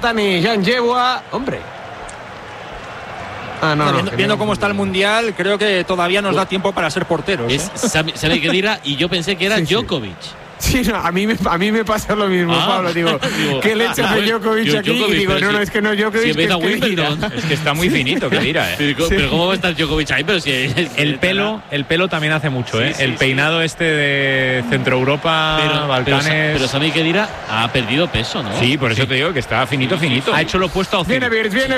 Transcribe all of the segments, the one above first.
Zlatan y Jan Yeboah. Hombre. Viendo cómo está el Mundial, creo que todavía nos da tiempo para ser porteros. Sami Khedira, y yo pensé que era Djokovic. Sí, no, a mí me pasa lo mismo, Pablo. Digo, ¿qué leche hace Djokovic aquí? Y digo, no, es que no Djokovic, si es Khedira. Es que está muy finito, Khedira. Pero ¿cómo va a estar Djokovic ahí? Pero si el pelo también hace mucho, ¿eh? El peinado de Centro Europa, Balcanes. Pero Sami Khedira ha perdido peso, ¿no? Sí, por eso te digo que está finito. Ha hecho lo opuesto a Ozil. Viene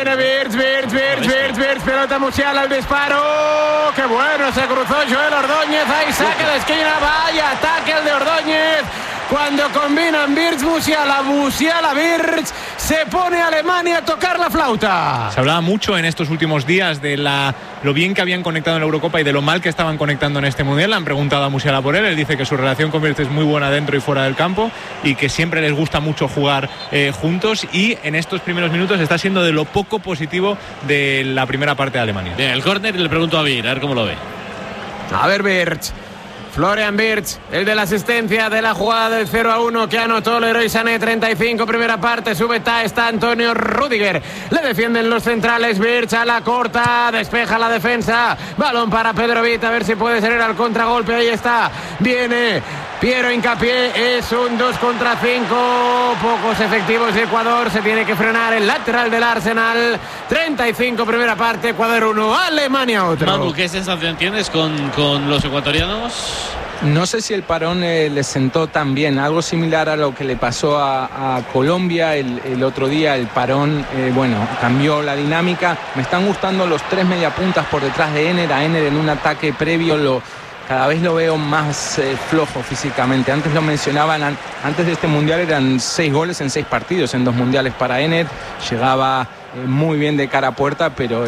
Wirtz, pelota Musiala al disparo. ¡Qué bueno! Se cruzó Joel Ordóñez. Ahí saca de esquina. Vaya ataque el de Ordóñez. Cuando combinan Wirtz, Musiala, Wirtz, se pone Alemania a tocar la flauta. Se hablaba mucho en estos últimos días de lo bien que habían conectado en la Eurocopa y de lo mal que estaban conectando en este Mundial. Le han preguntado a Musiala por él. Él dice que su relación con Wirtz es muy buena dentro y fuera del campo y que siempre les gusta mucho jugar juntos, y en estos primeros minutos está siendo de lo poco positivo de la primera parte de Alemania. Bien, el córner, le pregunto a Vir, a ver cómo lo ve. A ver, Wirtz. Florian Wirtz, el de la asistencia de la jugada del 0-1 que anotó Leroy Sané, 35, primera parte, sube está Antonio Rüdiger, le defienden los centrales. Wirtz a la corta, despeja la defensa, balón para Petrovic, a ver si puede salir al contragolpe, ahí está, viene Piero Hincapié, es un 2 contra 5, pocos efectivos de Ecuador, se tiene que frenar el lateral del Arsenal. 35, primera parte, Ecuador 1, Alemania otro. Manu, ¿qué sensación tienes con los ecuatorianos? No sé si el parón les sentó tan bien, algo similar a lo que le pasó a Colombia el otro día. El parón, cambió la dinámica. Me están gustando los 3 mediapuntas por detrás de Ener. A Ener en un ataque previo cada vez lo veo más flojo físicamente. Antes lo mencionaban, antes de este Mundial eran 6 goles en 6 partidos en 2 mundiales para Ener. Llegaba muy bien de cara a puerta, pero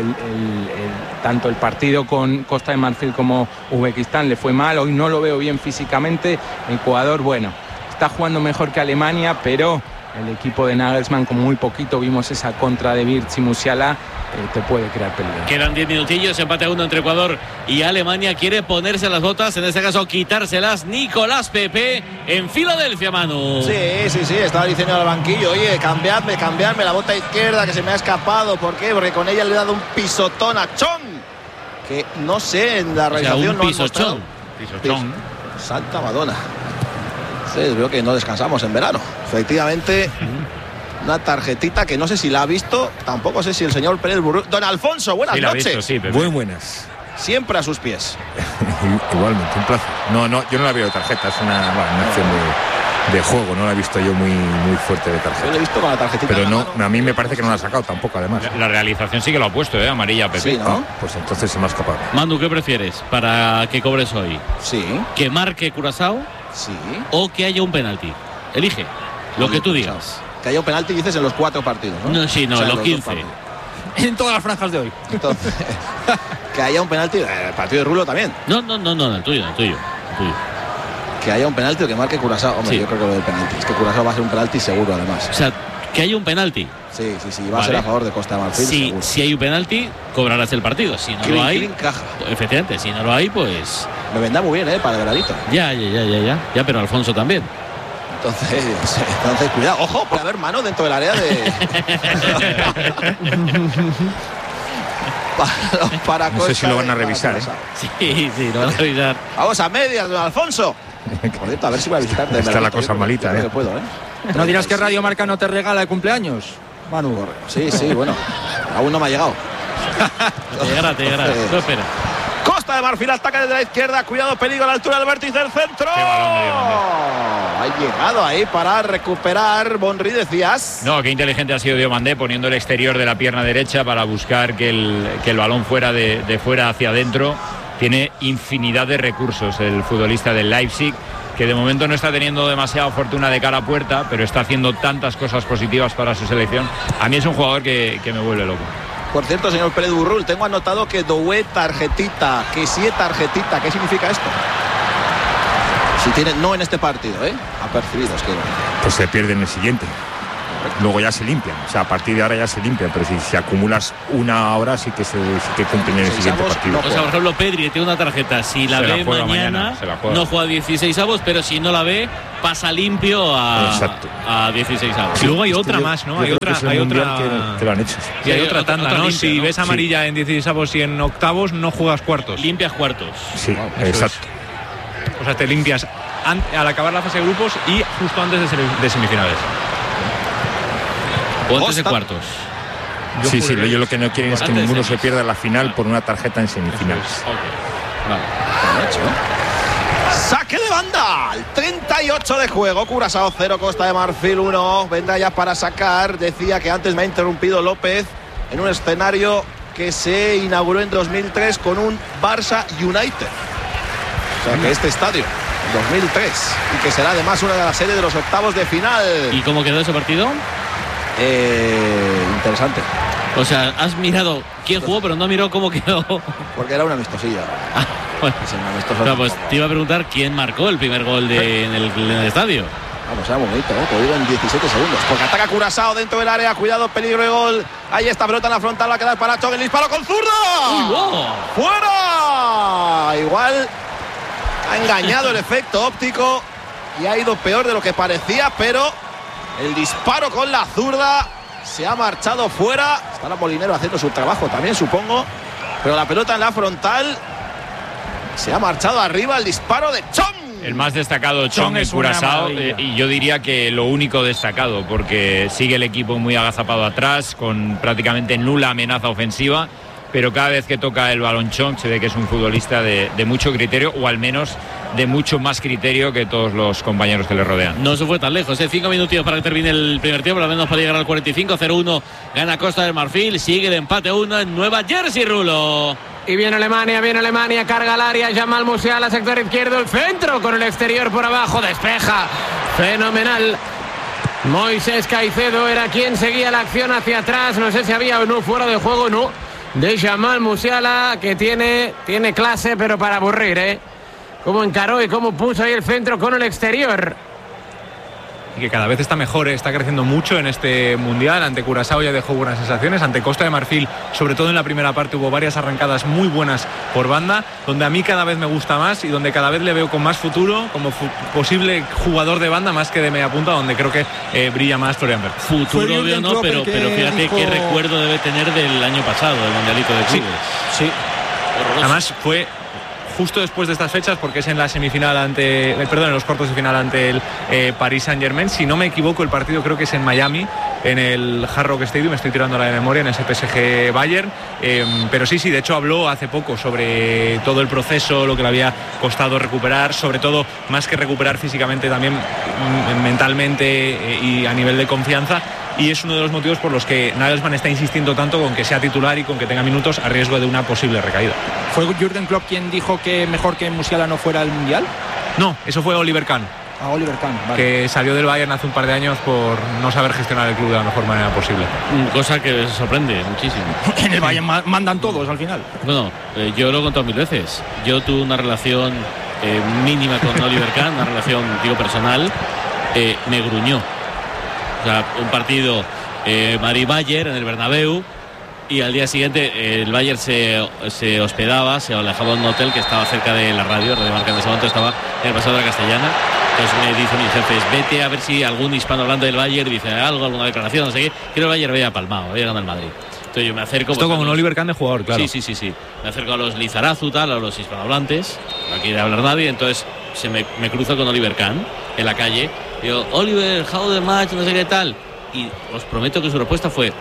tanto el partido con Costa de Marfil como Uzbekistán le fue mal. Hoy no lo veo bien físicamente. Ecuador, está jugando mejor que Alemania, pero el equipo de Nagelsmann, con muy poquito, vimos esa contra de Wirtz y Musiala, te puede crear peligro. Quedan 10 minutillos, empate a 1 entre Ecuador y Alemania. Quiere ponerse las botas, en este caso quitárselas Nicolás Pepe en Filadelfia, Manu. Sí, estaba diciendo al banquillo, oye, cambiadme la bota izquierda que se me ha escapado. ¿Por qué? Porque con ella le he dado un pisotón a Chon, que no sé, en la realización un pisochón. Santa Madonna. Sí, veo que no descansamos en verano. Efectivamente, una tarjetita que no sé si la ha visto, tampoco sé si el señor Pérez Burrul. Don Alfonso, buenas noches. Visto, muy buenas. Siempre a sus pies. Igualmente, un placer. No, yo no la veo de tarjeta, es una acción de juego, no la he visto yo muy fuerte de tarjeta. Yo la he visto con la tarjetita. Pero no, a mí me parece que no la ha sacado tampoco, además. La realización sí que lo ha puesto, amarilla a Pepe. Sí, ¿no? Pues entonces se me ha escapado. Manu, ¿qué prefieres para que cobres hoy? Sí. ¿Que marque Curazao? Sí. ¿O que haya un penalti? Elige lo que tú digas. Que haya un penalti, dices, en los 4 partidos, ¿no? No, sí, no, o sea, los 15. En todas las franjas de hoy. Entonces, que haya un penalti, el partido de Rulo también. No, el tuyo. Que haya un penalti o que marque Curazao. Hombre, sí. Yo creo que lo del penalti. Es que Curazao va a ser un penalti seguro, además. O sea, que haya un penalti. Sí, va a ser a favor de Costa de Marfil. Si hay un penalti, cobrarás el partido. Si no lo hay, efectivamente, si no lo hay, pues... Me vendrá muy bien, para el veranito. Ya, pero Alfonso también. Entonces, cuidado. Ojo, puede haber mano dentro del área de... para no sé si lo van a revisar. Sí, lo van a revisar. Vamos a medias, don Alfonso. Por cierto, a ver si voy a visitarte. Está la cosa malita, que puedo, No dirás que Radio Marca no te regala el cumpleaños, Manu. Sí, bueno. Aún no me ha llegado. Te llegará. No espera. Costa de Marfil ataca desde la izquierda. Cuidado, peligro a la altura del vértice del centro. Ha llegado ahí para recuperar Bonri, decías. No, qué inteligente ha sido Diomandé poniendo el exterior de la pierna derecha para buscar que el balón fuera de fuera hacia adentro. Tiene infinidad de recursos el futbolista del Leipzig, que de momento no está teniendo demasiada fortuna de cara a puerta, pero está haciendo tantas cosas positivas para su selección. A mí es un jugador que me vuelve loco. Por cierto, señor Pérez Burrul, tengo anotado que Doué tarjetita, que sí es tarjetita. ¿Qué significa esto? Si tiene, no en este partido, apercibidos, quiero. Pues se pierde en el siguiente. Luego ya se limpian, o sea, a partir de ahora ya se limpian, pero si acumulas una hora sí que cumplen en el siguiente partido. O sea, por ejemplo, Pedri tiene una tarjeta, si la ve mañana no juega 16avos, pero si no la ve pasa limpio a 16avos. Y luego hay otra más, ¿no? Hay otra que lo han hecho. Y hay otra tanda, ¿no? Limpia, si ¿no? ves amarilla en 16avos y en octavos no juegas cuartos. Limpias cuartos. Sí, exacto. O sea, te limpias al acabar la fase de grupos y justo antes de semifinales. O antes de cuartos. Sí, yo lo que no quieren es que ninguno se pierda la final por una tarjeta en semifinales. Vale. Saque de banda, el 38 de juego, Curazao 0, Costa de Marfil 1. Vendrá ya para sacar. Decía que antes me ha interrumpido López en un escenario que se inauguró en 2003 con un Barça United. O sea que este estadio, 2003, y que será además una de las series de los octavos de final. ¿Y cómo quedó ese partido? Interesante. O sea, has mirado quién jugó, pero no miró cómo quedó. Porque era una amistosilla. Bueno, pues te iba a preguntar quién marcó el primer gol en el estadio. Vamos, era bonito, ¿no? Te digo en 17 segundos. Porque ataca Curazao dentro del área. Cuidado, peligro de gol. Ahí está, pelota en la frontal. Va a quedar para Chong. El disparo con zurda. ¡Uy, wow! ¡Fuera! Igual ha engañado el efecto óptico y ha ido peor de lo que parecía, pero el disparo con la zurda se ha marchado fuera. Estará Molinero haciendo su trabajo también, supongo. Pero la pelota en la frontal se ha marchado arriba. El disparo de Chong. El más destacado, Chong, es Curazao, y yo diría que lo único destacado, porque sigue el equipo muy agazapado atrás, con prácticamente nula amenaza ofensiva, pero cada vez que toca el balón Chong se ve que es un futbolista de mucho criterio, o al menos de mucho más criterio que todos los compañeros que le rodean. No se fue tan lejos, 5 minutos para que termine el primer tiempo, al menos para llegar al 45. 0-1 gana Costa del Marfil, sigue el empate 1 en Nueva Jersey, Rulo. Y viene Alemania, carga al área, Jamal Musiala, sector izquierdo, el centro con el exterior por abajo, despeja, fenomenal. Moisés Caicedo era quien seguía la acción hacia atrás, no sé si había o no fuera de juego, no, de Jamal Musiala, que tiene clase, pero para aburrir, ¿eh? Cómo encaró y cómo puso ahí el centro con el exterior. Y que cada vez está mejor, está creciendo mucho en este mundial. Ante Curazao ya dejó buenas sensaciones, ante Costa de Marfil, sobre todo en la primera parte, hubo varias arrancadas muy buenas por banda, donde a mí cada vez me gusta más y donde cada vez le veo con más futuro como posible jugador de banda más que de media punta, donde creo que brilla más Florian Wirtz. Futuro veo no, pero fíjate qué recuerdo debe tener del año pasado, del Mundialito de Clubes. Sí. Además fue justo después de estas fechas, porque es en la semifinal en los cuartos de final ante el Paris Saint-Germain. Si no me equivoco, el partido creo que es en Miami, en el Hard Rock Stadium, estoy tirando la de memoria, en ese PSG Bayern. Pero sí, de hecho habló hace poco sobre todo el proceso, lo que le había costado recuperar, sobre todo, más que recuperar físicamente, también mentalmente y a nivel de confianza. Y es uno de los motivos por los que Nagelsmann está insistiendo tanto con que sea titular y con que tenga minutos a riesgo de una posible recaída. ¿Fue Jürgen Klopp quien dijo que mejor que Musiala no fuera al Mundial? No, eso fue Oliver Kahn. Oliver Kahn, vale. Que salió del Bayern hace un par de años por no saber gestionar el club de la mejor manera posible. Cosa que sorprende muchísimo. En el Bayern mandan todos al final. Bueno, yo lo he contado 1000 veces. Yo tuve una relación mínima con Oliver Kahn, una relación, personal. Me gruñó. O sea, un partido Madrid-Bayern en el Bernabéu, y al día siguiente el Bayern se hospedaba, se alejaba en un hotel que estaba cerca de la radio Marca, en ese momento estaba en el Paseo de la Castellana. Entonces me dicen mis jefes, vete a ver si algún hispano hablando del Bayern dice algo, alguna declaración, no sé qué. Creo que el Bayern había palmado, había ganado el Madrid. Entonces yo me acerco. Esto con un Oliver Kahn de jugador, claro. Sí. Me acerco a los Lizarazu, a los hispanohablantes, no quiere hablar nadie, entonces me cruzo con Oliver Kahn en la calle. Digo, Oliver, how the match, no sé qué tal. Y os prometo que su respuesta fue...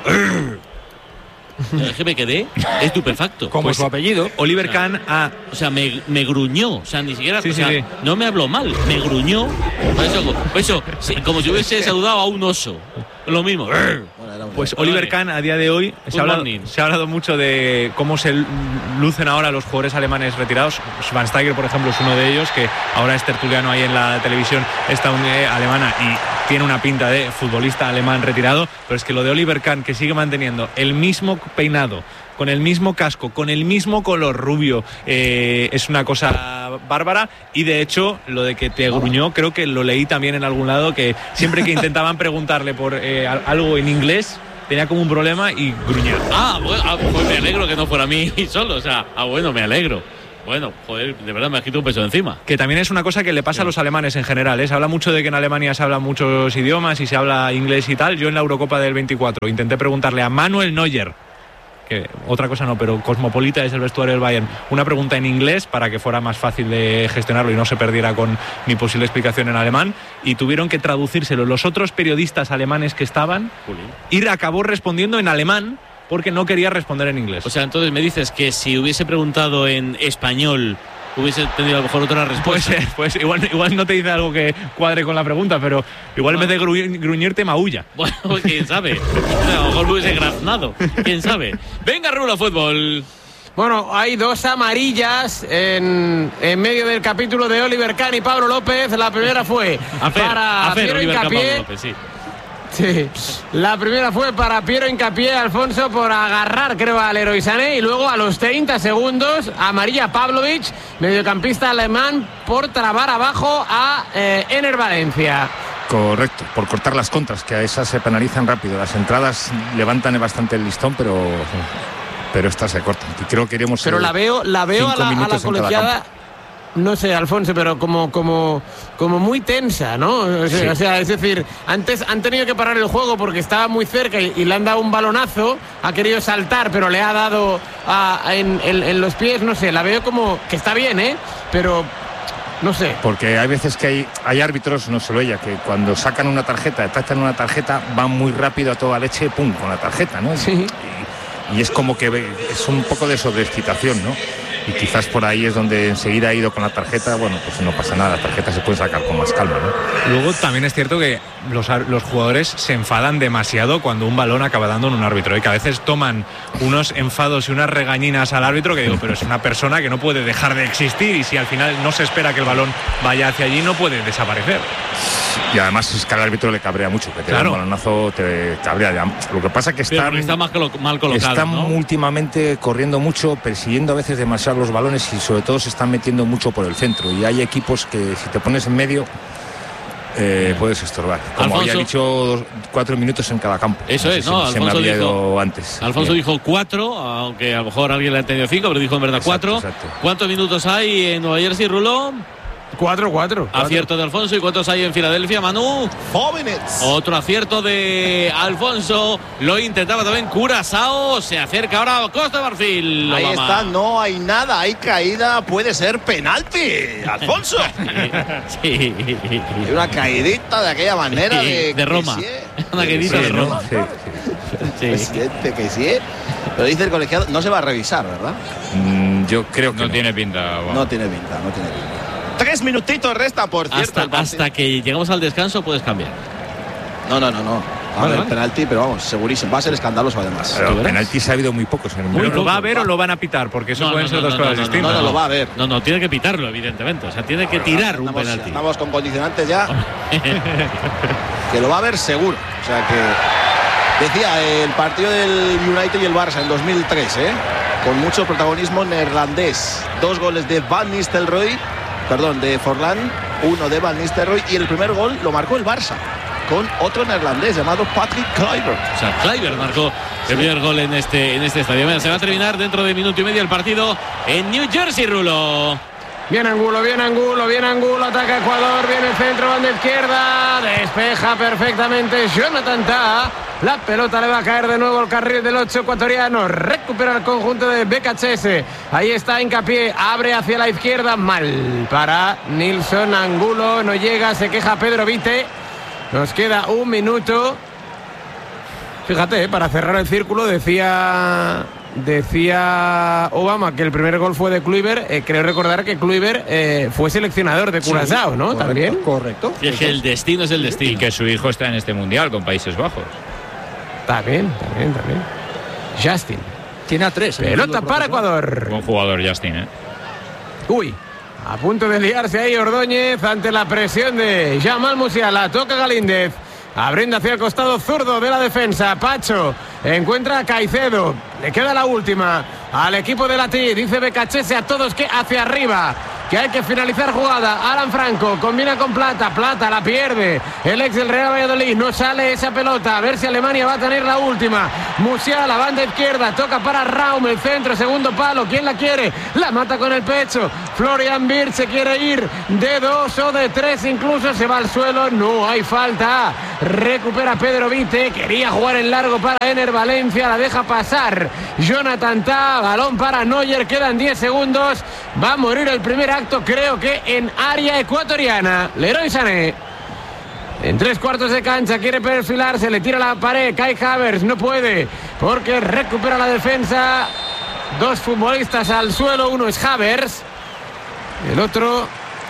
Es que me quedé estupefacto. Como su apellido. Oliver Kahn O sea, me gruñó. O sea, ni siquiera... Sí. No me habló mal, me gruñó. Por eso sí, como si hubiese saludado a un oso. Lo mismo. Pues Oliver Kahn a día de hoy se ha hablado mucho de cómo se lucen ahora los jugadores alemanes retirados. Schweinsteiger, por ejemplo, es uno de ellos, que ahora es tertuliano ahí en la televisión alemana, y tiene una pinta de futbolista alemán retirado, pero es que lo de Oliver Kahn, que sigue manteniendo el mismo peinado, con el mismo casco, con el mismo color rubio, es una cosa bárbara. Y de hecho, lo de que te gruñó, creo que lo leí también en algún lado, que siempre que intentaban preguntarle por algo en inglés, tenía como un problema y gruñía. Pues me alegro que no fuera a mí solo, o sea, bueno, me alegro. Bueno, joder, de verdad me ha quitado un peso de encima. Que también es una cosa que le pasa a los alemanes en general, ¿eh? Se habla mucho de que en Alemania se hablan muchos idiomas y se habla inglés y tal. Yo en la Eurocopa del 24 intenté preguntarle a Manuel Neuer, que otra cosa no, pero cosmopolita es el vestuario del Bayern, una pregunta en inglés para que fuera más fácil de gestionarlo y no se perdiera con mi posible explicación en alemán, y tuvieron que traducírselo los otros periodistas alemanes que estaban, y acabó respondiendo en alemán porque no quería responder en inglés. O sea, entonces me dices que si hubiese preguntado en español hubiese tenido a lo mejor otra respuesta. Pues igual no te dice algo que cuadre con la pregunta, pero igual en vez de gruñirte maulla. Bueno, quién sabe. A lo mejor lo hubiese graznado. Quién sabe. Venga, Rulo Fútbol. Bueno, hay 2 amarillas en medio del capítulo de Oliver Kahn y Pablo López. La primera fue para Piero Hincapié. Sí, la primera fue para Piero Hincapié, Alfonso, por agarrar, creo, al Leroy Sané, y luego a los 30 segundos, amarilla Pavlovic, mediocampista alemán, por trabar abajo a Ener Valencia. Correcto, por cortar las contras, que a esas se penalizan rápido. Las entradas levantan bastante el listón, pero estas se cortan. Y creo que iremos. Pero la veo a la colegiada. No sé, Alfonso, pero como muy tensa, ¿no? O sea, es decir, antes han tenido que parar el juego porque estaba muy cerca y le han dado un balonazo, ha querido saltar, pero le ha dado en los pies, no sé, la veo como que está bien, pero no sé. Porque hay veces que hay árbitros, no solo ella, que cuando sacan una tarjeta, detectan una tarjeta, van muy rápido a toda leche, pum, con la tarjeta, ¿no? Sí. Y es como que es un poco de sobreexcitación, ¿no? Y quizás por ahí es donde enseguida ha ido con la tarjeta. Bueno, pues no pasa nada, la tarjeta se puede sacar con más calma, ¿no? Luego también es cierto que los jugadores se enfadan demasiado cuando un balón acaba dando en un árbitro, y que a veces toman unos enfados y unas regañinas al árbitro que digo, pero es una persona que no puede dejar de existir, y si al final no se espera que el balón vaya hacia allí, no puede desaparecer. Y además es que al árbitro le cabrea mucho, que te da un balonazo, te cabrea ya. Lo que pasa es que está mal colocado, están, ¿no? Últimamente corriendo mucho, persiguiendo a veces demasiado los balones, y sobre todo se están metiendo mucho por el centro, y hay equipos que si te pones en medio puedes estorbar, como Alfonso, había dicho 4 minutos en cada campo. Eso es, ¿no? Se me había ido antes. Alfonso dijo 4, aunque a lo mejor alguien le ha entendido 5, pero dijo en verdad 4. Exacto. ¿Cuántos minutos hay en Nueva Jersey, Rulo? 4. Acierto de Alfonso. ¿Y cuántos hay en Filadelfia, Manu? 4 minutes. Otro acierto de Alfonso. Lo intentaba también Curazao. Se acerca ahora a Costa de Marfil. Ahí está, no hay nada. Hay caída, puede ser penalti, Alfonso. Sí. Hay una caidita de aquella manera de Roma. Una caidita de Roma. Presidente, que sí. Pero dice el colegiado, no se va a revisar, ¿verdad? Yo creo que no tiene pinta. Wow. No tiene pinta. 3 minutitos restan, por cierto. Hasta que llegamos al descanso puedes cambiar. No. Vale. Penalti, pero vamos, segurísimo. Va a ser escandaloso además. Pero penalti se ha habido muy pocos. ¿Lo va a ver o lo van a pitar? Porque eso pueden ser dos cosas distintas. No, lo va a ver. No, tiene que pitarlo, evidentemente. O sea, tiene que tirar un penalti. Estamos con condicionantes ya. Que lo va a ver seguro. O sea que decía el partido del United y el Barça en 2003, con mucho protagonismo neerlandés. 2 goles de de Forlán, 1 de Van Nistelrooy, y el primer gol lo marcó el Barça con otro neerlandés llamado Patrick Kluivert. O sea, Kluivert marcó el primer gol en este estadio. Se va a terminar dentro de minuto y medio el partido en New Jersey, Rulo. Bien Angulo, ataca Ecuador, viene el centro, banda izquierda, despeja perfectamente Jonathan Tah. La pelota le va a caer de nuevo al carril del 8 ecuatoriano, recupera el conjunto de BKHS. Ahí está Hincapié, abre hacia la izquierda, mal para Nilson Angulo, no llega, se queja Pedro Vite. Nos queda 1 minuto. Fíjate, para cerrar el círculo decía Obama que el primer gol fue de Kluivert. Creo recordar que Kluivert fue seleccionador de Curazao, ¿no? Correcto, también. Correcto. Y es que el destino es el destino. Y que su hijo está en este mundial con Países Bajos. También. Justin. Tiene a 3. Pelota para Ecuador. Buen jugador, Justin, Uy. A punto de liarse ahí Ordóñez ante la presión de Jamal Musiala. Toca Galíndez. Abriendo hacia el costado zurdo de la defensa. Pacho encuentra a Caicedo. Le queda la última al equipo de Latí. Dice Becachese a todos que hacia arriba, que hay que finalizar jugada. Alan Franco combina con Plata. Plata la pierde. El ex del Real Valladolid. No sale esa pelota. A ver si Alemania va a tener la última. Musiala, banda izquierda. Toca para Raum. El centro, segundo palo. ¿Quién la quiere? La mata con el pecho. Florian Wirtz se quiere ir de 2 o de 3. Incluso se va al suelo. No hay falta. Recupera Pedro Vite. Quería jugar en largo para Ener Valencia. La deja pasar Jonathan Tah. Balón para Neuer. Quedan 10 segundos. Va a morir el primer acto, creo que en área ecuatoriana. Leroy Sané. En 3/4 de cancha quiere perfilarse. Le tira la pared. Kai Havertz no puede porque recupera la defensa. 2 futbolistas al suelo. Uno es Havertz. El otro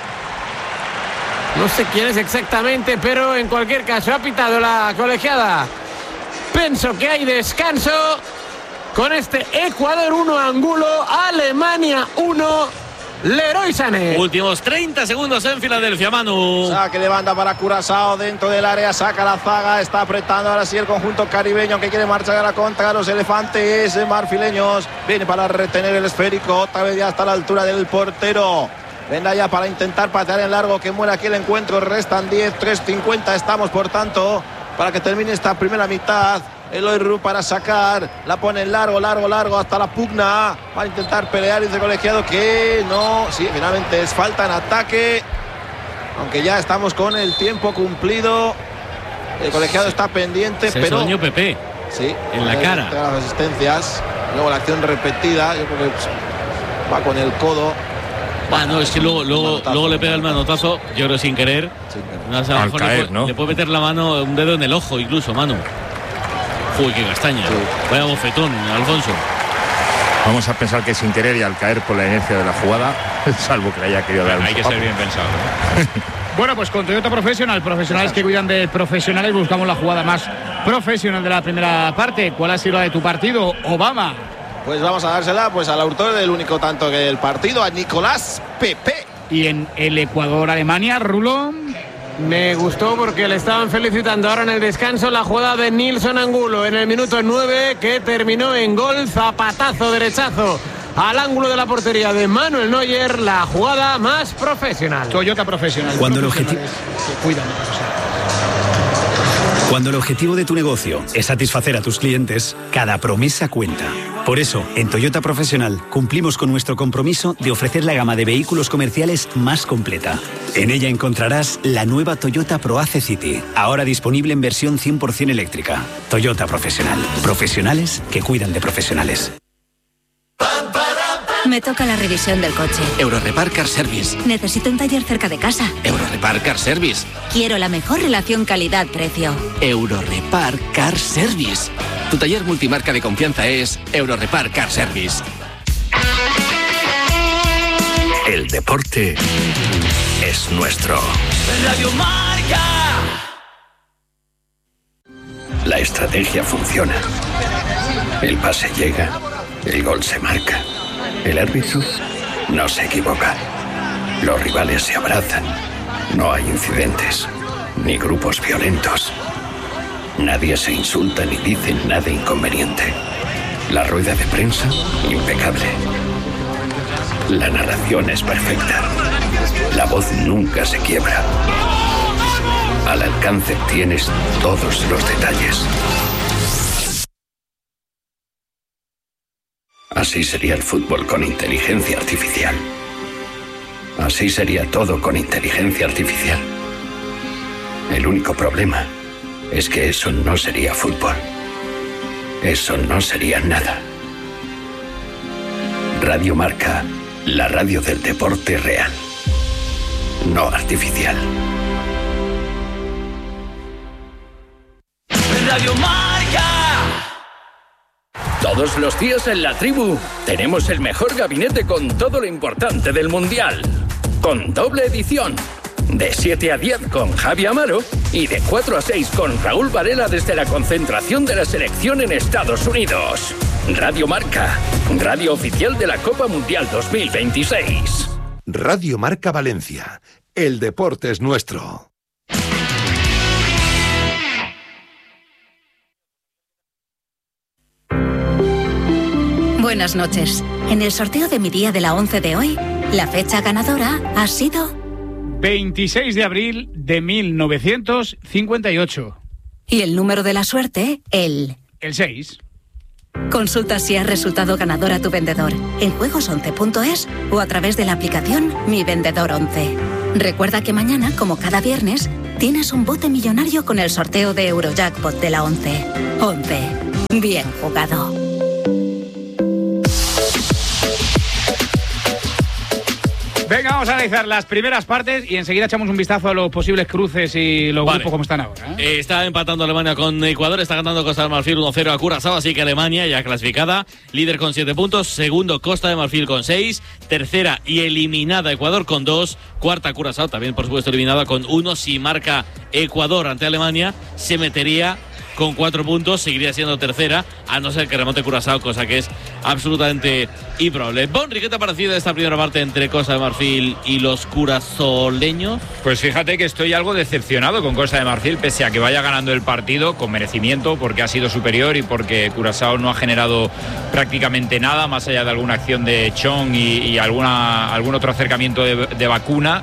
no sé quién es exactamente, pero en cualquier caso ha pitado la colegiada. Pienso que hay descanso con este Ecuador 1, Angulo, Alemania 1, Leroy Sané. Últimos 30 segundos en Filadelfia, Manu. Saque de banda para Curazao dentro del área, saca la zaga, está apretando ahora sí el conjunto caribeño que quiere marchar a la contra. Los elefantes marfileños viene para retener el esférico, otra vez ya está a la altura del portero. Venga ya para intentar patear en largo, que muera aquí el encuentro. Restan 10, 3:50 estamos, por tanto, para que termine esta primera mitad. Eloy Roux para sacar, la pone en largo hasta la pugna. Va a intentar pelear, dice colegiado que no. Sí, finalmente es falta en ataque, aunque ya estamos con el tiempo cumplido. El colegiado está pendiente, se pero soñó Pepe. Sí, en la cara. Las asistencias, luego la acción repetida. Yo creo que va con el codo. No, es que luego le pega el manotazo, yo creo sin querer. Al caer, ¿no? Le puede meter la mano, un dedo en el ojo incluso, Manu. Uy, qué castaña. Sí. Vaya bofetón, Alfonso. Vamos a pensar que sin querer y al caer por la inercia de la jugada, salvo que le haya querido dar un Hay que ser bien pensado, ¿no? Bueno, pues con Toyota Profesional, profesionales que cuidan de profesionales, buscamos la jugada más profesional de la primera parte. ¿Cuál ha sido la de tu partido, Obama? Pues vamos a dársela pues al autor del único tanto que el partido, a Nicolás Pepe. Y en el Ecuador-Alemania, Rulo. Me gustó porque le estaban felicitando ahora en el descanso la jugada de Nilson Angulo en el minuto 9, que terminó en gol, zapatazo, derechazo al ángulo de la portería de Manuel Neuer, la jugada más profesional. Toyota Profesional. Cuando el objetivo de tu negocio es satisfacer a tus clientes, cada promesa cuenta. Por eso, en Toyota Profesional cumplimos con nuestro compromiso de ofrecer la gama de vehículos comerciales más completa. En ella encontrarás la nueva Toyota ProAce City, ahora disponible en versión 100% eléctrica. Toyota Profesional. Profesionales que cuidan de profesionales. Me toca la revisión del coche. Eurorepar Car Service. Necesito un taller cerca de casa. Eurorepar Car Service. Quiero la mejor relación calidad-precio. Eurorepar Car Service. Tu taller multimarca de confianza es Eurorepar Car Service. El deporte es nuestro. Radio Marca. La estrategia funciona. El pase llega, el gol se marca. El árbitro no se equivoca. Los rivales se abrazan. No hay incidentes, ni grupos violentos. Nadie se insulta ni dice nada inconveniente. La rueda de prensa, impecable. La narración es perfecta. La voz nunca se quiebra. Al alcance tienes todos los detalles. Así sería el fútbol con inteligencia artificial. Así sería todo con inteligencia artificial. El único problema es que eso no sería fútbol. Eso no sería nada. Radio Marca, la radio del deporte real, no artificial. Radio Marca. Todos los días en La Tribu tenemos el mejor gabinete con todo lo importante del Mundial. Con doble edición. De 7 a 10 con Javi Amaro y de 4 a 6 con Raúl Varela desde la concentración de la selección en Estados Unidos. Radio Marca, radio oficial de la Copa Mundial 2026. Radio Marca Valencia. El deporte es nuestro. Buenas noches. En el sorteo de mi día de la 11 de hoy, la fecha ganadora ha sido 26 de abril de 1958. Y el número de la suerte, el 6. Consulta si has resultado ganador a tu vendedor en juegos11.es o a través de la aplicación Mi Vendedor 11. Recuerda que mañana, como cada viernes, tienes un bote millonario con el sorteo de Eurojackpot de la 11. 11. Bien jugado. Venga, vamos a analizar las primeras partes y enseguida echamos un vistazo a los posibles cruces y los grupos como están ahora. Está empatando Alemania con Ecuador, está ganando Costa de Marfil 1-0 a Curazao, así que Alemania ya clasificada, líder con 7 puntos, segundo Costa de Marfil con 6, tercera y eliminada Ecuador con 2, cuarta Curazao, también por supuesto eliminada con 1, si marca Ecuador ante Alemania, se metería con 4 puntos, seguiría siendo tercera, a no ser que remonte Curazao, cosa que es absolutamente improbable. Bonri, ¿qué te ha parecido esta primera parte entre Costa de Marfil y los curazoleños? Pues fíjate que estoy algo decepcionado con Costa de Marfil, pese a que vaya ganando el partido con merecimiento, porque ha sido superior y porque Curazao no ha generado prácticamente nada, más allá de alguna acción de Chong y algún otro acercamiento de Vacuna.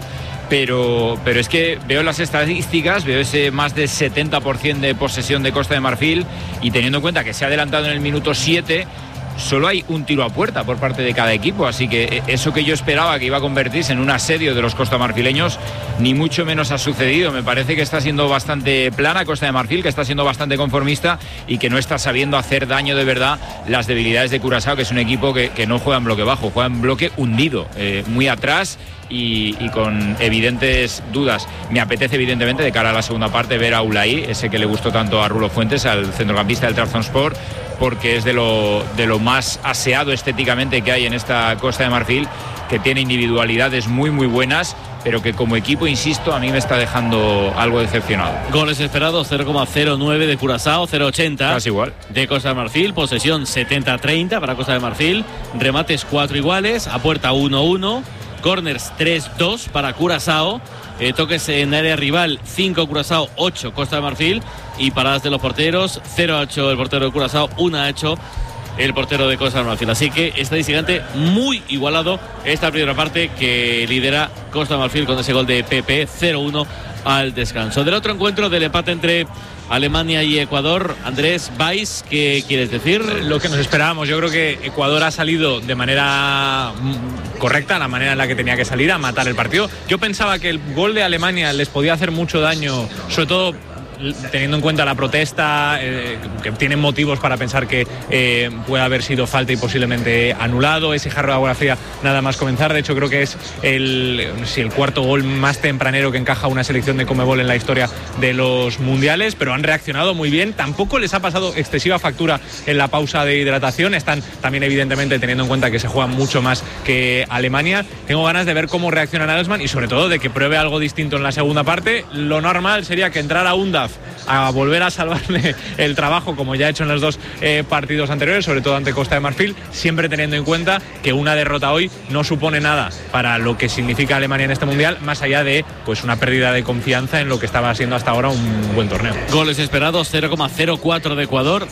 Pero es que veo las estadísticas, veo ese más del 70% de posesión de Costa de Marfil y teniendo en cuenta que se ha adelantado en el minuto 7, solo hay un tiro a puerta por parte de cada equipo, así que eso que yo esperaba que iba a convertirse en un asedio de los costamarfileños, ni mucho menos ha sucedido. Me parece que está siendo bastante plana Costa de Marfil, que está siendo bastante conformista y que no está sabiendo hacer daño de verdad las debilidades de Curazao, que es un equipo que no juega en bloque bajo, juega en bloque hundido, muy atrás y con evidentes dudas. Me apetece evidentemente de cara a la segunda parte ver a Ulai, ese que le gustó tanto a Rulo Fuentes, al centrocampista del Trabzonspor, porque es de lo más aseado estéticamente que hay en esta Costa de Marfil, que tiene individualidades muy muy buenas, pero que como equipo, insisto, a mí me está dejando algo decepcionado. Goles esperados 0,09 de Curazao, 0,80 casi igual de Costa de Marfil, posesión 70-30 para Costa de Marfil, remates 4 iguales, a puerta 1-1, corners 3-2 para Curazao, toques en área rival 5 Curazao, 8 Costa de Marfil, y paradas de los porteros 0 ha hecho el portero de Curazao, 1 ha hecho el portero de Costa de Marfil. Así que estadísticamente muy igualado esta primera parte, que lidera Costa de Marfil con ese gol de Pepe, 0-1 al descanso. Del otro encuentro, del empate entre Alemania y Ecuador, Andrés Valls, ¿qué quieres decir? Lo que nos esperábamos. Yo creo que Ecuador ha salido de manera correcta, la manera en la que tenía que salir, a matar el partido. Yo pensaba que el gol de Alemania les podía hacer mucho daño, sobre todo teniendo en cuenta la protesta, que tienen motivos para pensar que puede haber sido falta y posiblemente anulado. Ese jarro de agua fría nada más comenzar. De hecho, creo que es el cuarto gol más tempranero que encaja una selección de Conmebol en la historia de los mundiales, pero han reaccionado muy bien. Tampoco les ha pasado excesiva factura en la pausa de hidratación. Están también, evidentemente, teniendo en cuenta que se juega mucho más que Alemania. Tengo ganas de ver cómo reacciona Nagelsmann y sobre todo de que pruebe algo distinto en la segunda parte. Lo normal sería que entrara Undav a volver a salvarle el trabajo, como ya ha hecho en los dos partidos anteriores, sobre todo ante Costa de Marfil, siempre teniendo en cuenta que una derrota hoy no supone nada para lo que significa Alemania en este mundial, más allá de pues una pérdida de confianza en lo que estaba siendo hasta ahora un buen torneo. Goles esperados 0,04 de Ecuador,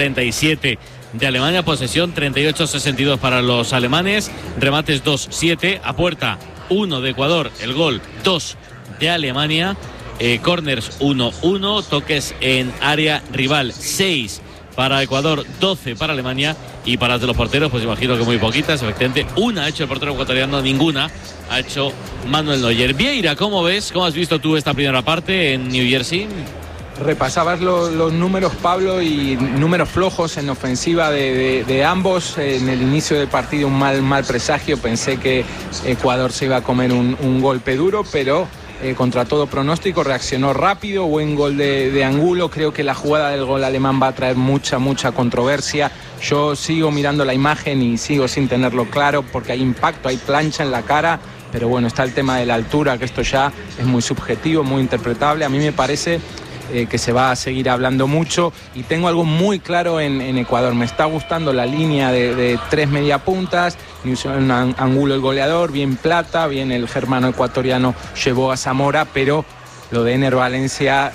0,37 de Alemania, posesión 38-62 para los alemanes, remates 2-7, a puerta 1 de Ecuador, el gol 2 de Alemania. Corners 1-1, toques en área rival 6 para Ecuador, 12 para Alemania, y paradas de los porteros, pues imagino que muy poquitas, efectivamente. Una ha hecho el portero ecuatoriano, ninguna ha hecho Manuel Neuer. Vieira, ¿cómo ves? ¿Cómo has visto tú esta primera parte en New Jersey? Repasabas los números, Pablo, y números flojos en ofensiva de ambos. En el inicio del partido un mal presagio, pensé que Ecuador se iba a comer un golpe duro, pero contra todo pronóstico reaccionó rápido. Buen gol de Angulo. Creo que la jugada del gol alemán va a traer mucha controversia. Yo sigo mirando la imagen y sigo sin tenerlo claro, porque hay impacto, hay plancha en la cara, pero bueno, está el tema de la altura, que esto ya es muy subjetivo, muy interpretable. A mí me parece que se va a seguir hablando mucho. Y tengo algo muy claro en Ecuador. Me está gustando la línea de 3 mediapuntas. Angulo el goleador, bien Plata, bien el germano ecuatoriano llevó a Zamora, pero lo de Ener Valencia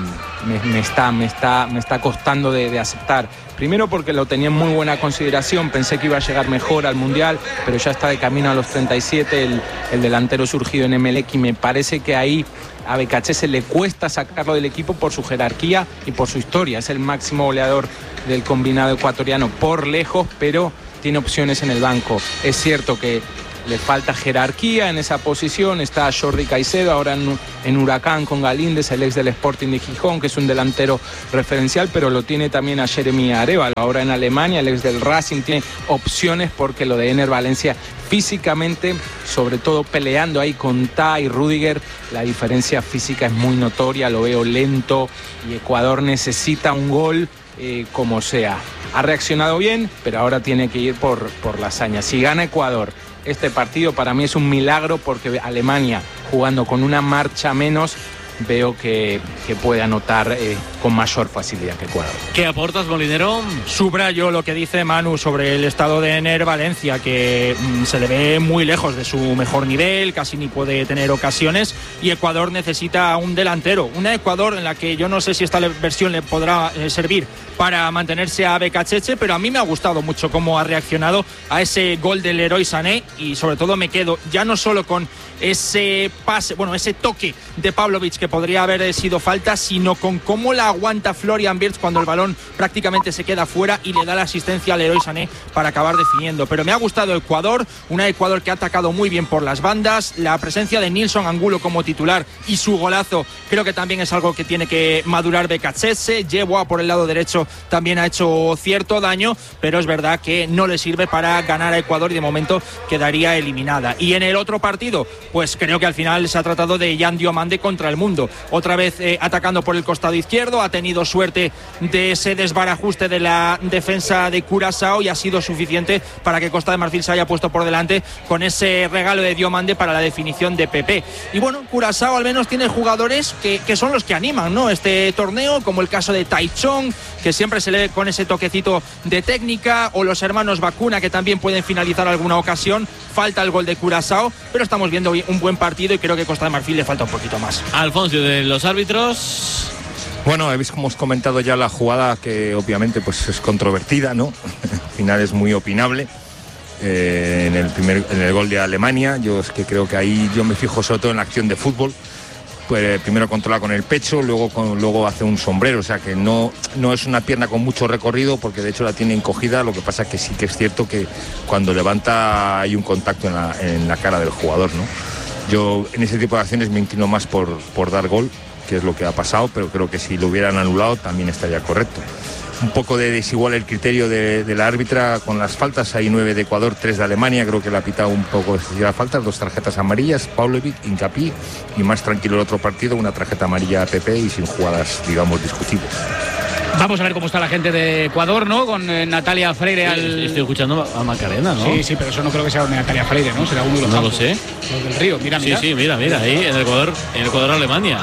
me está costando de aceptar. Primero porque lo tenía en muy buena consideración, pensé que iba a llegar mejor al Mundial, pero ya está de camino a los 37 el delantero surgido en Emelec, y me parece que ahí a Becachese le cuesta sacarlo del equipo por su jerarquía y por su historia. Es el máximo goleador del combinado ecuatoriano por lejos, pero tiene opciones en el banco. Es cierto que le falta jerarquía en esa posición. Está Jordi Caicedo ahora en Huracán con Galíndez, el ex del Sporting de Gijón, que es un delantero referencial, pero lo tiene también a Jeremy Arévalo ahora en Alemania, el ex del Racing. Tiene opciones porque lo de Ener Valencia físicamente, sobre todo peleando ahí con Ta y Rüdiger, la diferencia física es muy notoria, lo veo lento y Ecuador necesita un gol como sea. Ha reaccionado bien, pero ahora tiene que ir por la hazaña. Si gana Ecuador este partido, para mí es un milagro, porque Alemania, jugando con una marcha menos, veo que puede anotar con mayor facilidad que Ecuador. ¿Qué aportas, Molinero? Subrayo lo que dice Manu sobre el estado de Ener Valencia, que se le ve muy lejos de su mejor nivel, casi ni puede tener ocasiones, y Ecuador necesita un delantero, una Ecuador en la que yo no sé si esta versión le podrá servir para mantenerse a Becachese, pero a mí me ha gustado mucho cómo ha reaccionado a ese gol del Leroy Sané, y sobre todo me quedo ya no solo con ese pase, ese toque de Pavlovic que podría haber sido falta, sino con cómo la aguanta Florian Wirtz cuando el balón prácticamente se queda fuera y le da la asistencia a Leroy Sané para acabar definiendo. Pero me ha gustado Ecuador, una Ecuador que ha atacado muy bien por las bandas. La presencia de Nilson Angulo como titular y su golazo creo que también es algo que tiene que madurar Becachese. Yeboah por el lado derecho también ha hecho cierto daño, pero es verdad que no le sirve para ganar a Ecuador y de momento quedaría eliminada. Y en el otro partido, pues creo que al final se ha tratado de Yan Diomande contra el mundo. Otra vez atacando por el costado izquierdo, ha tenido suerte de ese desbarajuste de la defensa de Curazao y ha sido suficiente para que Costa de Marfil se haya puesto por delante con ese regalo de Diomande para la definición de Pepe. Y bueno, Curazao al menos tiene jugadores que son los que animan, ¿no?, este torneo, como el caso de Taichung, que siempre se le ve con ese toquecito de técnica, o los hermanos Bacuna, que también pueden finalizar alguna ocasión. Falta el gol de Curazao, pero estamos viendo un buen partido y creo que Costa de Marfil le falta un poquito más. Alfonso, de los árbitros. Bueno, hemos comentado ya la jugada, que obviamente pues es controvertida, ¿no? Al final es muy opinable. En el gol de Alemania, yo es que creo que ahí yo me fijo sobre todo en la acción de fútbol. Pues primero controla con el pecho, luego hace un sombrero, o sea que no es una pierna con mucho recorrido, porque de hecho la tiene encogida. Lo que pasa que sí que es cierto que cuando levanta hay un contacto en la cara del jugador, ¿no? Yo en ese tipo de acciones me inclino más por dar gol, que es lo que ha pasado, pero creo que si lo hubieran anulado también estaría correcto. Un poco de desigual el criterio de la árbitra con las faltas. Hay 9 de Ecuador, 3 de Alemania. Creo que le ha pitado un poco de faltas, 2 tarjetas amarillas, Pavlovic, Incapié, y más tranquilo el otro partido, una tarjeta amarilla a Pepe y sin jugadas, digamos, discutibles. Vamos a ver cómo está la gente de Ecuador, ¿no? Con Natalia Freire Estoy escuchando a Macarena, ¿no? Sí, pero eso no creo que sea Natalia Freire, ¿no? Será uno de los No campos, lo sé. Los del Río, mira. Sí, mira, ahí en Ecuador, Alemania.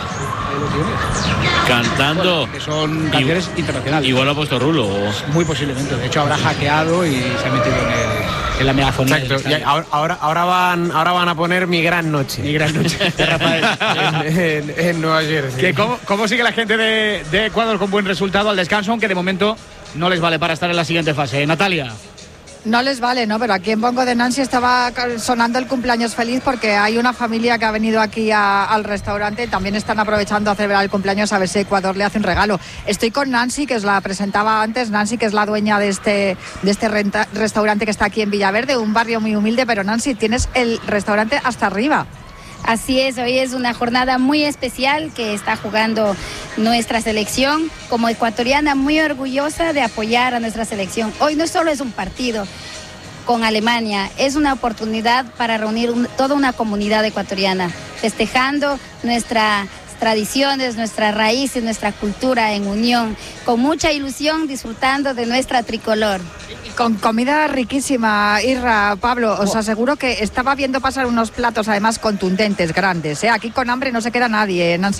Cantando. Que son canciones internacionales. Igual lo ha puesto Rulo. Muy posiblemente. De hecho, habrá hackeado y se ha metido en la megafonía. Exacto. Y ahora van a poner Mi Gran Noche. Mi Gran Noche de Rafael. en Nueva Jersey. ¿Cómo sigue la gente de Ecuador con buen resultado al descanso, aunque de momento no les vale para estar en la siguiente fase? Natalia. No les vale, ¿no? Pero aquí en Bongo de Nancy estaba sonando el cumpleaños feliz, porque hay una familia que ha venido aquí al restaurante y también están aprovechando a celebrar el cumpleaños, a ver si Ecuador le hace un regalo. Estoy con Nancy, que os la presentaba antes. Nancy, que es la dueña de este restaurante que está aquí en Villaverde, un barrio muy humilde, pero Nancy, tienes el restaurante hasta arriba. Así es, hoy es una jornada muy especial que está jugando nuestra selección. Como ecuatoriana, muy orgullosa de apoyar a nuestra selección. Hoy no solo es un partido con Alemania, es una oportunidad para reunir toda una comunidad ecuatoriana, festejando nuestras tradiciones, nuestras raíces, nuestra cultura en unión, con mucha ilusión, disfrutando de nuestra tricolor. Con comida riquísima, Irra, Pablo, os aseguro que estaba viendo pasar unos platos además contundentes, grandes, ¿eh? Aquí con hambre no se queda nadie, Nancy.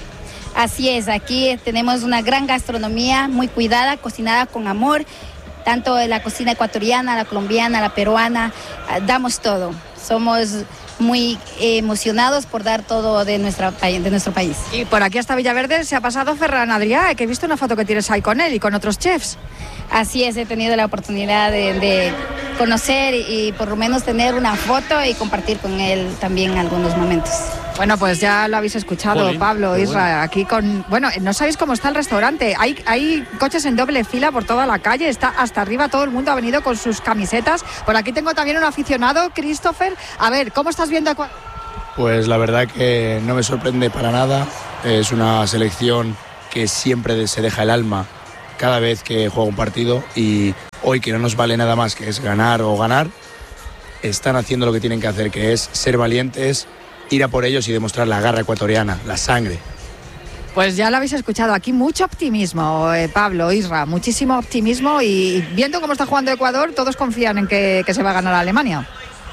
Así es, aquí tenemos una gran gastronomía muy cuidada, cocinada con amor, tanto la cocina ecuatoriana, la colombiana, la peruana, damos todo. Somos muy emocionados por dar todo de nuestro país. Y por aquí hasta Villaverde se ha pasado Ferran Adrià, que he visto una foto que tienes ahí con él y con otros chefs. Así es, he tenido la oportunidad de conocer y por lo menos tener una foto y compartir con él también algunos momentos. Bueno, pues ya lo habéis escuchado, Jolín, Pablo, Isra, bueno. Aquí con... Bueno, no sabéis cómo está el restaurante. Hay coches en doble fila por toda la calle, está hasta arriba, todo el mundo ha venido con sus camisetas. Por aquí tengo también un aficionado, Christopher. A ver, ¿cómo estás viendo Ecuador? Pues la verdad que no me sorprende para nada. Es una selección que siempre se deja el alma cada vez que juega un partido, y hoy, que no nos vale nada más que es ganar o ganar, están haciendo lo que tienen que hacer, que es ser valientes, ir a por ellos y demostrar la garra ecuatoriana, la sangre. Pues ya lo habéis escuchado, aquí mucho optimismo, Pablo, Isra, muchísimo optimismo, y viendo cómo está jugando Ecuador, todos confían en que se va a ganar a Alemania.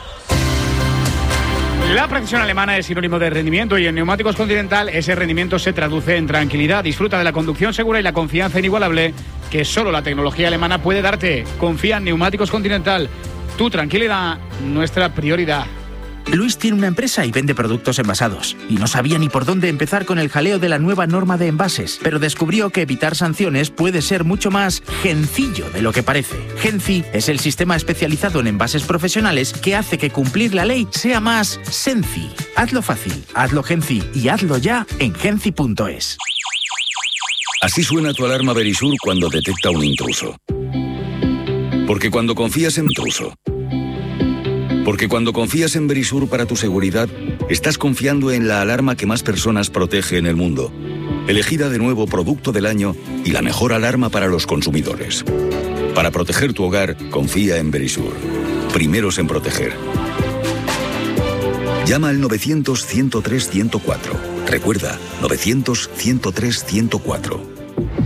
La precisión alemana es sinónimo de rendimiento, y en Neumáticos Continental ese rendimiento se traduce en tranquilidad. Disfruta de la conducción segura y la confianza inigualable que solo la tecnología alemana puede darte. Confía en Neumáticos Continental. Tu tranquilidad, nuestra prioridad. Luis tiene una empresa y vende productos envasados, y no sabía ni por dónde empezar con el jaleo de la nueva norma de envases, pero descubrió que evitar sanciones puede ser mucho más sencillo de lo que parece. Genci es el sistema especializado en envases profesionales que hace que cumplir la ley sea más senci. Hazlo fácil, hazlo Genci y hazlo ya en genci.es. Así suena tu alarma Verisur cuando detecta un intruso. Porque cuando confías en Verisur para tu seguridad, estás confiando en la alarma que más personas protege en el mundo. Elegida de nuevo Producto del Año y la mejor alarma para los consumidores. Para proteger tu hogar, confía en Verisur. Primeros en proteger. Llama al 900-103-104. Recuerda, 900-103-104.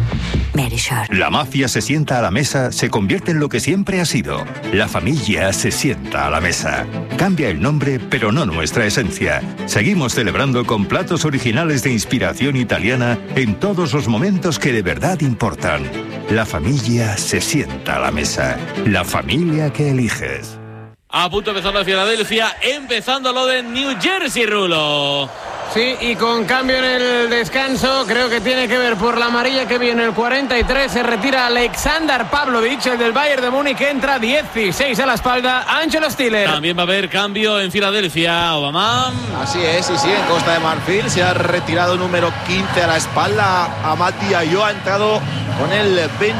La mafia se sienta a la mesa, se convierte en lo que siempre ha sido. La familia se sienta a la mesa. Cambia el nombre, pero no nuestra esencia. Seguimos celebrando con platos originales de inspiración italiana en todos los momentos que de verdad importan. La familia se sienta a la mesa. La familia que eliges. A punto de empezar la Filadelfia, empezando lo de New Jersey, Rulo. Sí, y con cambio en el descanso, creo que tiene que ver por la amarilla que viene el 43, se retira Alexander Pavlovic, el del Bayern de Múnich, entra 16 a la espalda, Angelo Stiller. También va a haber cambio en Filadelfia, Obama. Así es, y sí, en Costa de Marfil se ha retirado número 15 a la espalda, Amati Ayo ha entrado con el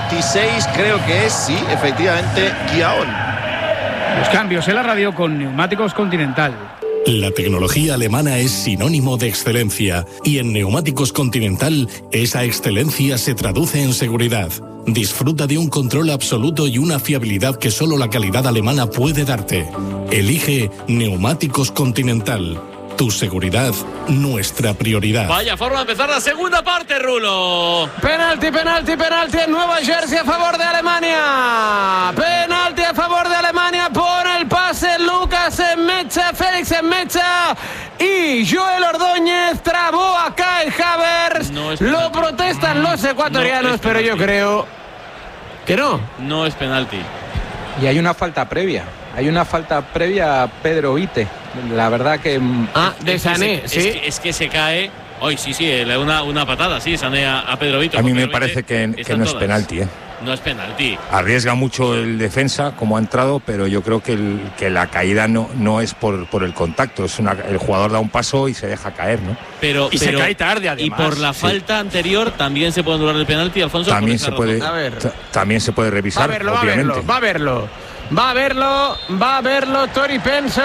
26, creo que es, sí, efectivamente, Guiaón. Los cambios en la radio con Neumáticos Continental. La tecnología alemana es sinónimo de excelencia, y en Neumáticos Continental esa excelencia se traduce en seguridad. Disfruta de un control absoluto y una fiabilidad que solo la calidad alemana puede darte. Elige Neumáticos Continental. Tu seguridad, nuestra prioridad. Vaya forma de empezar la segunda parte, Rulo. Penalti en Nueva Jersey a favor de Alemania. Penalti a favor de Alemania. Pone el pase Lucas Enmecha, Félix Enmecha y Joel Ordóñez. Trabó acá el Havertz. Lo protestan los ecuatorianos, pero yo creo que no. No es penalti. Y hay una falta previa. Hay una falta previa a Pedro Vite. La verdad que... de Sané, sí. Es que se cae... Hoy sí, una patada, sí, Sané a Pedro Vite. A mí me parece que no es penalti, No es penalti. Arriesga mucho el defensa, como ha entrado, pero yo creo que la caída no es por el contacto. El jugador da un paso y se deja caer, ¿no? Pero se cae tarde, además. Y por la falta anterior también se puede anular el penalti, Alfonso. También se puede revisar, obviamente. Va a verlo Tori Penso,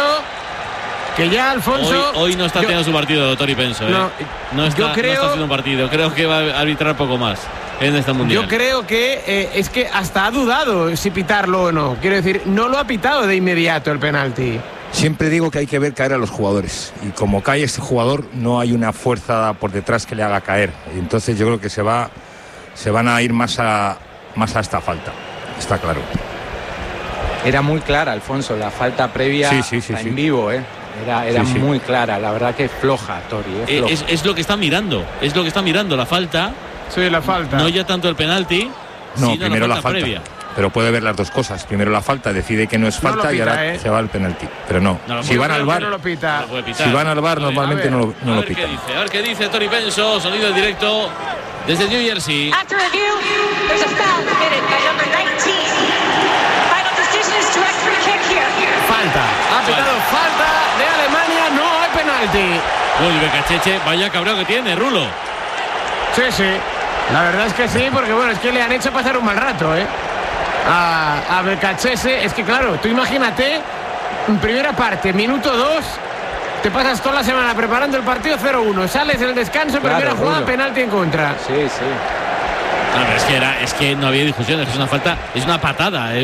que ya Alfonso... Hoy no está teniendo su partido Tori Penso. No está haciendo un partido. Creo que va a arbitrar poco más en esta mundial. Yo creo que es que hasta ha dudado si pitarlo o no. Quiero decir, no lo ha pitado de inmediato el penalti. Siempre digo que hay que ver caer a los jugadores. Y como cae este jugador, no hay una fuerza por detrás que le haga caer. Y entonces yo creo que se van a ir más a esta falta. Está claro. Era muy clara, Alfonso, la falta previa sí. en vivo, Era muy clara, la verdad que floja Tori. Es lo que está mirando, la falta. Sí, la falta. No ya tanto el penalti. No, primero la falta. Previa. Pero puede ver las dos cosas. Primero la falta, decide que no es falta y ahora se va al penalti. Pero no, si van al VAR, si van al VAR normalmente no lo pitan. A ver qué dice Tori Penso, sonido en directo desde New Jersey. Falta, ha pitado falta de Alemania, no hay penalti. Uy, Becacheche, vaya cabrón que tiene, Rulo. Sí, la verdad es que sí, porque bueno, es que le han hecho pasar un mal rato, a Becacheche. Es que claro, tú imagínate, en primera parte, minuto 2, te pasas toda la semana preparando el partido 0-1, sales en el descanso, primera jugada, penalti en contra. Sí. No, pero es que no había discusión, es una falta, es una patada,